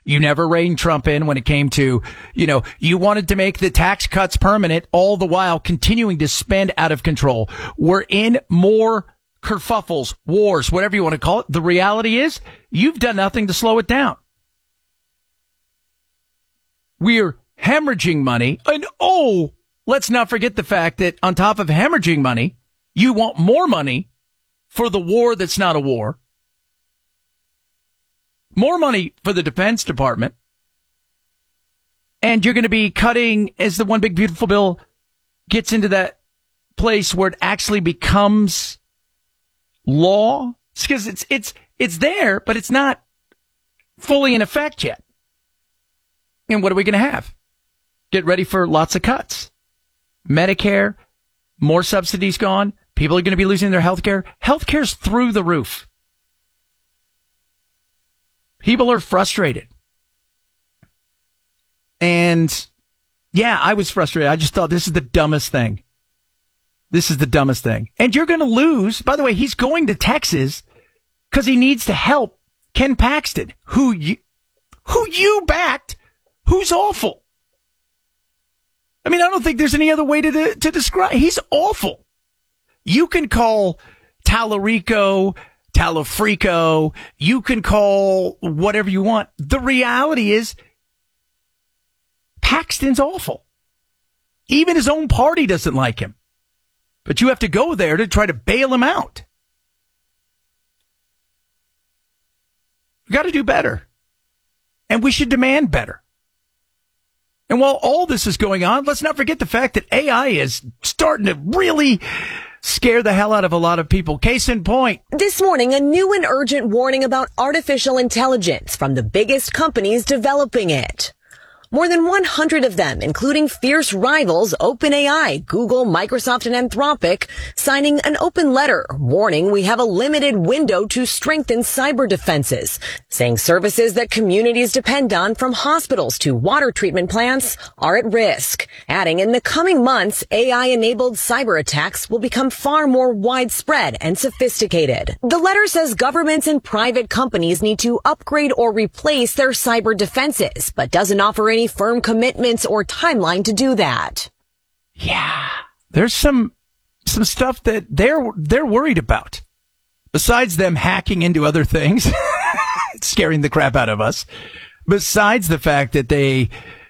You never reined Trump in when it came to, you wanted to make the tax cuts permanent, all the while continuing to spend out of control. We're in more kerfuffles, wars, whatever you want to call it. The reality is you've done nothing to slow it down. We're hemorrhaging money. And let's not forget the fact that on top of hemorrhaging money, you want more money for the war that's not a war. More money for the Defense Department. And you're going to be cutting, as the One Big Beautiful Bill gets into that place where it actually becomes law. Because it's there, but it's not fully in effect yet. And what are we going to have? Get ready for lots of cuts. Medicare, more subsidies gone. People are going to be losing their health care. Health care's through the roof. People are frustrated. And yeah, I was frustrated. I just thought this is the dumbest thing. This is the dumbest thing. And you're going to lose. By the way, he's going to Texas because he needs to help Ken Paxton, who you backed, who's awful. I mean, I don't think there's any other way to describe. He's awful. You can call Talarico, Talafrico, you can call whatever you want. The reality is Paxton's awful. Even his own party doesn't like him. But you have to go there to try to bail him out. We got to do better. And we should demand better. And while all this is going on, let's not forget the fact that AI is starting to really scare the hell out of a lot of people. Case in point. This morning, a new and urgent warning about artificial intelligence from the biggest companies developing it. More than 100 of them, including fierce rivals OpenAI, Google, Microsoft, and Anthropic, signing an open letter warning we have a limited window to strengthen cyber defenses, saying services that communities depend on, from hospitals to water treatment plants, are at risk. Adding, in the coming months, AI-enabled cyber attacks will become far more widespread and sophisticated. The letter says governments and private companies need to upgrade or replace their cyber defenses, but doesn't offer any firm commitments or timeline to do that. Yeah, there's some stuff that they're worried about. Besides them hacking into other things, scaring the crap out of us. Besides the fact that they,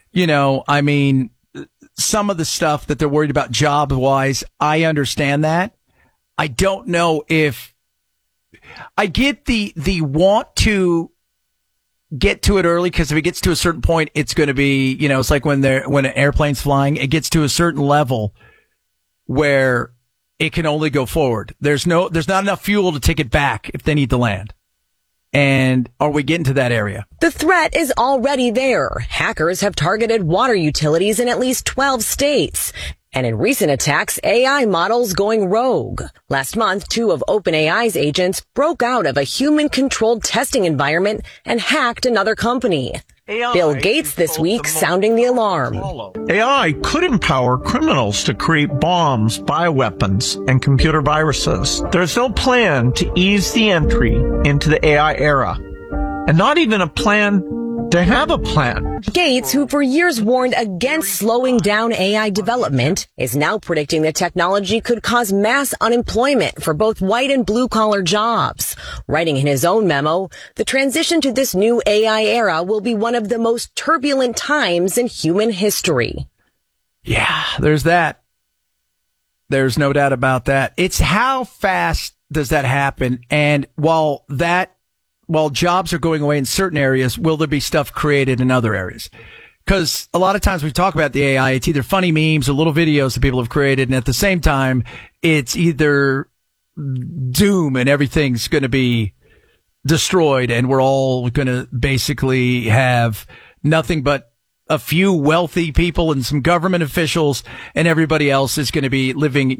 some of the stuff that they're worried about job-wise, I understand that. I don't know if I get the want to get to it early, because if it gets to a certain point, it's going to be, it's like when an airplane's flying, it gets to a certain level where it can only go forward. There's not enough fuel to take it back if they need to land. And are we getting to that area? The threat is already there. Hackers have targeted water utilities in at least 12 states. And in recent attacks, AI models going rogue. Last month, 2 of OpenAI's agents broke out of a human-controlled testing environment and hacked another company. Bill Gates this week sounding the alarm. AI could empower criminals to create bombs, bioweapons, and computer viruses. There's no plan to ease the entry into the AI era, and not even a plan to have a plan. Gates, who for years warned against slowing down AI development, is now predicting the technology could cause mass unemployment for both white and blue-collar jobs. Writing in his own memo, the transition to this new AI era will be one of the most turbulent times in human history. Yeah, there's that. There's no doubt about that. It's how fast does that happen? And while jobs are going away in certain areas, will there be stuff created in other areas? Because a lot of times we talk about the AI, it's either funny memes or little videos that people have created. And at the same time, it's either doom and everything's going to be destroyed. And we're all going to basically have nothing but a few wealthy people and some government officials, and everybody else is going to be living,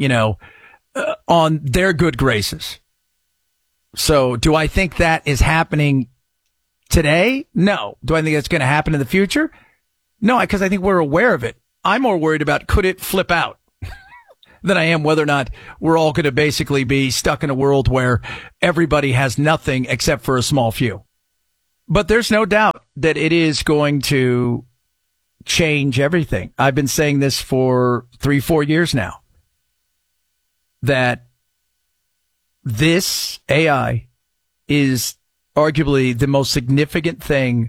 on their good graces. So do I think that is happening today? No. Do I think that's going to happen in the future? No, because I think we're aware of it. I'm more worried about could it flip out than I am whether or not we're all going to basically be stuck in a world where everybody has nothing except for a small few. But there's no doubt that it is going to change everything. I've been saying this for 3-4 years now, that this AI is arguably the most significant thing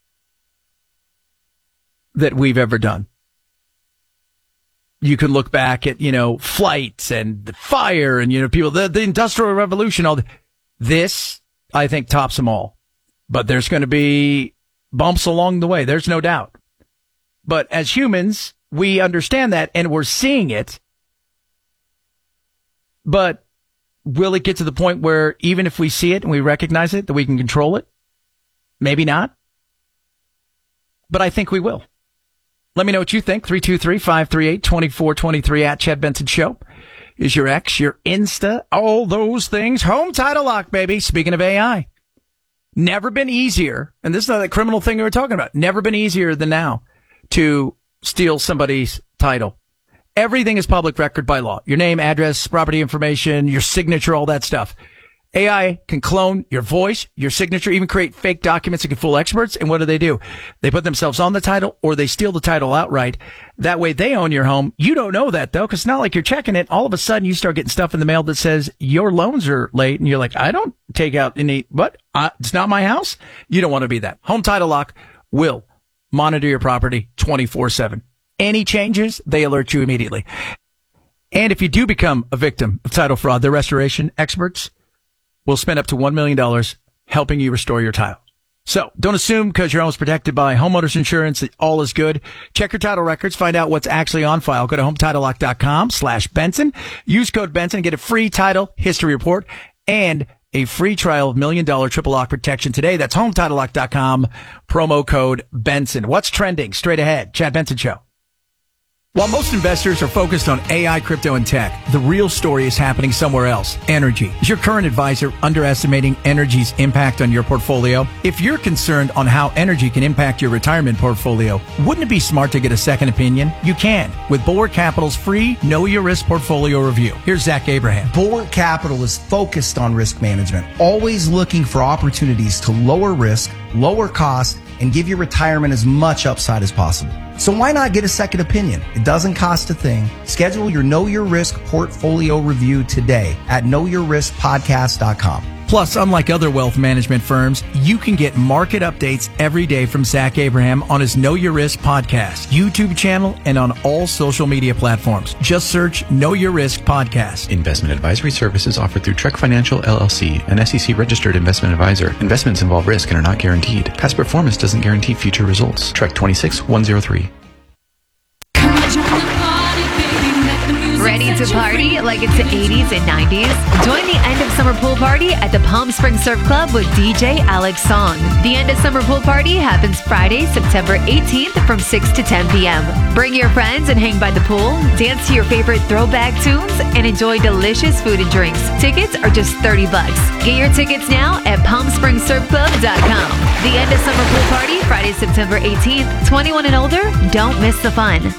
that we've ever done. You can look back at, flights and the fire and, people, the Industrial Revolution, this, I think, tops them all. But there's going to be bumps along the way. There's no doubt. But as humans, we understand that and we're seeing it. But will it get to the point where even if we see it and we recognize it, that we can control it? Maybe not. But I think we will. Let me know what you think. 323-538-2423 at Chad Benson Show is your X, your Insta, all those things. Home title lock, baby. Speaking of AI, never been easier. And this is not that criminal thing we were talking about. Never been easier than now to steal somebody's title. Everything is public record by law. Your name, address, property information, your signature, all that stuff. AI can clone your voice, your signature, even create fake documents that can fool experts. And what do? They put themselves on the title or they steal the title outright. That way they own your home. You don't know that, though, because it's not like you're checking it. All of a sudden you start getting stuff in the mail that says your loans are late. And you're like, I don't take out any, what? It's not my house. You don't want to be that. Home Title Lock will monitor your property 24/7. Any changes, they alert you immediately. And if you do become a victim of title fraud, the restoration experts will spend up to $1 million helping you restore your title. So don't assume because your home is protected by homeowners insurance that all is good. Check your title records. Find out what's actually on file. Go to HometitleLock.com/Benson. Use code Benson and get a free title history report and a free trial of $1 million triple lock protection today. That's HometitleLock.com, promo code Benson. What's trending? Straight ahead. Chad Benson Show. While most investors are focused on AI, crypto, and tech, the real story is happening somewhere else. Energy. Is your current advisor underestimating energy's impact on your portfolio? If you're concerned on how energy can impact your retirement portfolio, wouldn't it be smart to get a second opinion? You can with Bulwark Capital's free Know Your Risk portfolio review. Here's Zach Abraham. Bulwark Capital is focused on risk management, always looking for opportunities to lower risk, lower cost, and give your retirement as much upside as possible. So why not get a second opinion? It doesn't cost a thing. Schedule your Know Your Risk portfolio review today at knowyourriskpodcast.com. Plus, unlike other wealth management firms, you can get market updates every day from Zach Abraham on his Know Your Risk podcast, YouTube channel, and on all social media platforms. Just search Know Your Risk Podcast. Investment advisory services offered through Trek Financial LLC, an SEC-registered investment advisor. Investments involve risk and are not guaranteed. Past performance doesn't guarantee future results. Trek 26103. Ready to party like it's the 80s and 90s? Join the end of summer pool party at the Palm Springs Surf Club with DJ Alex Song. The end of summer pool party happens Friday, September 18th from 6 to 10 p.m. Bring your friends and hang by the pool, dance to your favorite throwback tunes, and enjoy delicious food and drinks. Tickets are just $30. Get your tickets now at PalmSpringsSurfClub.com. The end of summer pool party, Friday, September 18th. 21 and older, don't miss the fun.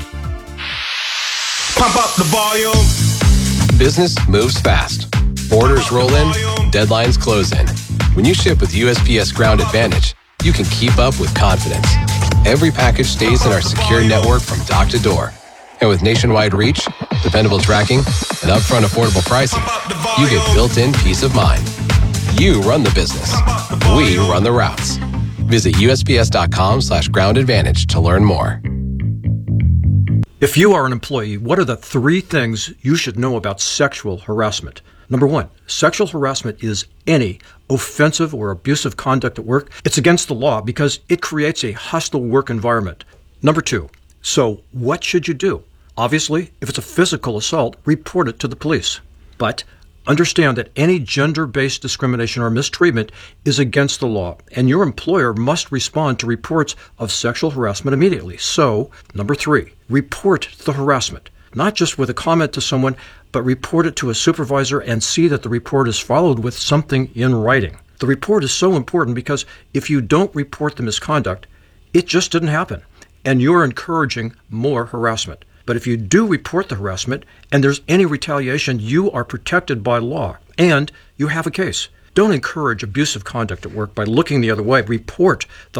Pump up the volume. Business moves fast. Orders roll in, deadlines close in. When you ship with USPS Ground Advantage, you can keep up with confidence. Every package stays in our secure network from dock to door. And with nationwide reach, dependable tracking, and upfront affordable pricing, you get built-in peace of mind. You run the business. We run the routes. Visit USPS.com/Ground Advantage to learn more. If you are an employee, what are the 3 things you should know about sexual harassment? Number 1, sexual harassment is any offensive or abusive conduct at work. It's against the law because it creates a hostile work environment. Number 2, so what should you do? Obviously, if it's a physical assault, report it to the police. But understand that any gender-based discrimination or mistreatment is against the law, and your employer must respond to reports of sexual harassment immediately. So, number 3, report the harassment, not just with a comment to someone, but report it to a supervisor and see that the report is followed with something in writing. The report is so important because if you don't report the misconduct, it just didn't happen, and you're encouraging more harassment. But if you do report the harassment and there's any retaliation, you are protected by law and you have a case. Don't encourage abusive conduct at work by looking the other way. Report the